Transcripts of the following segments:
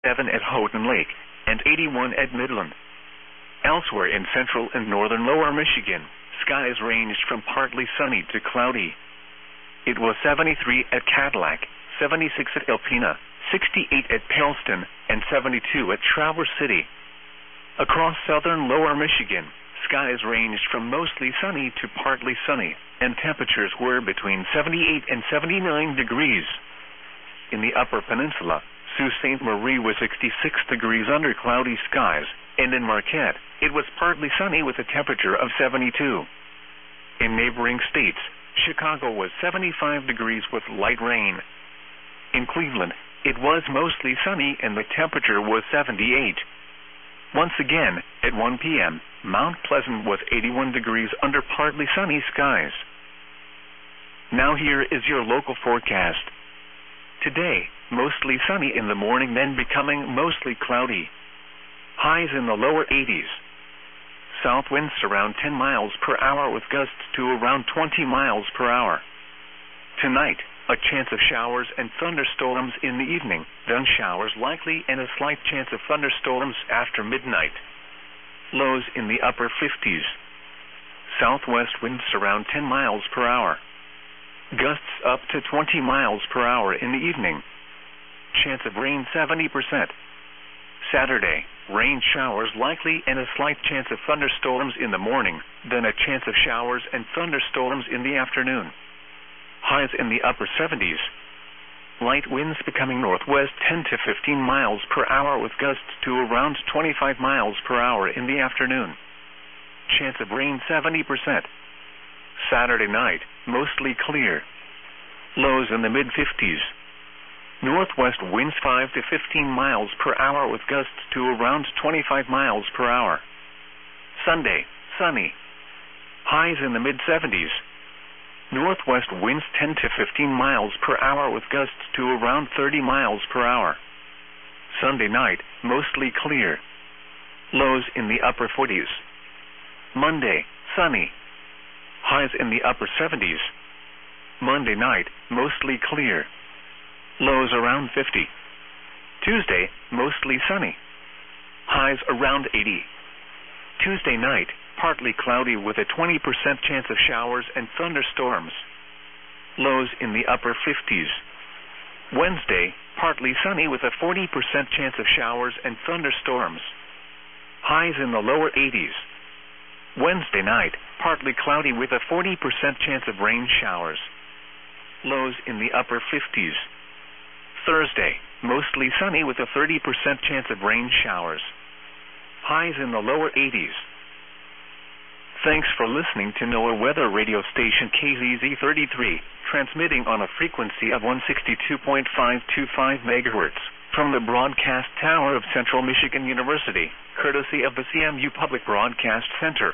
67 at Houghton Lake, and 81 at Midland. Elsewhere in central and northern lower Michigan, skies ranged from partly sunny to cloudy. It was 73 at Cadillac, 76 at Alpena, 68 at Palestine, and 72 at Traverse City. Across southern lower Michigan, skies ranged from mostly sunny to partly sunny, and temperatures were between 78 and 79 degrees. In the upper peninsula, Sault Ste. Marie was 66 degrees under cloudy skies, and in Marquette, it was partly sunny with a temperature of 72. In neighboring states, Chicago was 75 degrees with light rain. In Cleveland, it was mostly sunny and the temperature was 78. Once again, at 1 p.m., Mount Pleasant was 81 degrees under partly sunny skies. Now here is your local forecast. Today, mostly sunny in the morning, then becoming mostly cloudy. Highs in the lower 80s. South winds around 10 miles per hour with gusts to around 20 miles per hour. Tonight, a chance of showers and thunderstorms in the evening, then showers likely and a slight chance of thunderstorms after midnight. Lows in the upper 50s. Southwest winds around 10 miles per hour. Gusts up to 20 miles per hour in the evening. Chance of rain 70%. Saturday, rain showers likely and a slight chance of thunderstorms in the morning, then a chance of showers and thunderstorms in the afternoon. Highs in the upper 70s. Light winds becoming northwest 10 to 15 miles per hour with gusts to around 25 miles per hour in the afternoon. Chance of rain 70%. Saturday night, mostly clear. Lows in the mid-50s. Northwest winds 5 to 15 miles per hour with gusts to around 25 miles per hour. Sunday, sunny. Highs in the mid-70s. Northwest winds 10 to 15 miles per hour with gusts to around 30 miles per hour. Sunday night, mostly clear. Lows in the upper 40s. Monday, sunny. Highs in the upper 70s. Monday night, mostly clear. Lows around 50. Tuesday, mostly sunny. Highs around 80. Tuesday night, partly cloudy with a 20% chance of showers and thunderstorms. Lows in the upper 50s. Wednesday, partly sunny with a 40% chance of showers and thunderstorms. Highs in the lower 80s. Wednesday night, partly cloudy with a 40% chance of rain showers. Lows in the upper 50s. Thursday, mostly sunny with a 30% chance of rain showers. Highs in the lower 80s. Thanks for listening to NOAA Weather Radio Station KZZ33, transmitting on a frequency of 162.525 MHz from the broadcast tower of Central Michigan University, courtesy of the CMU Public Broadcast Center.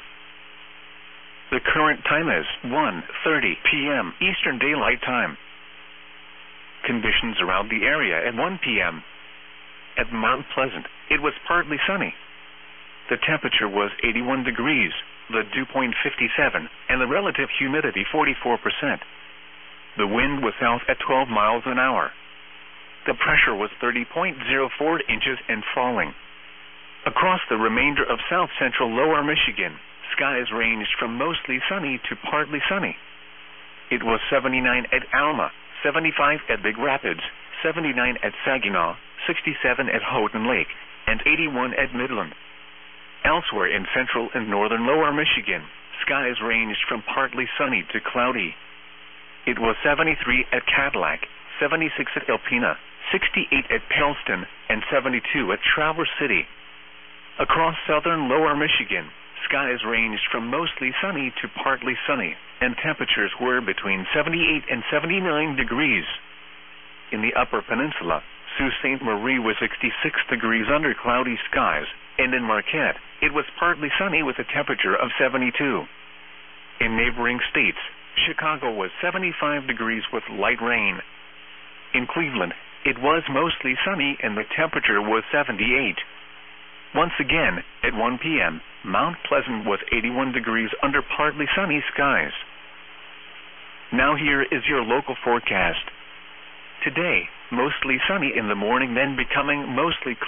The current time is 1:30 p.m. Eastern Daylight Time. Conditions around the area at 1 p.m. At Mount Pleasant, it was partly sunny. The temperature was 81 degrees, the dew point 57, and the relative humidity 44%. The wind was south at 12 miles an hour. The pressure was 30.04 inches and falling. Across the remainder of south-central lower Michigan, skies ranged from mostly sunny to partly sunny. It was 79 at Alma, 75 at Big Rapids, 79 at Saginaw, 67 at Houghton Lake, and 81 at Midland. Elsewhere in central and northern lower Michigan, skies ranged from partly sunny to cloudy. It was 73 at Cadillac, 76 at Alpena, 68 at Palestine, and 72 at Traverse City. Across southern lower Michigan, skies ranged from mostly sunny to partly sunny, and temperatures were between 78 and 79 degrees. In the upper peninsula, Sault Ste. Marie was 66 degrees under cloudy skies, and in Marquette, it was partly sunny with a temperature of 72. In neighboring states, Chicago was 75 degrees with light rain. In Cleveland, it was mostly sunny and the temperature was 78. Once again, at 1 p.m., Mount Pleasant was 81 degrees under partly sunny skies. Now here is your local forecast. Today, mostly sunny in the morning, then becoming mostly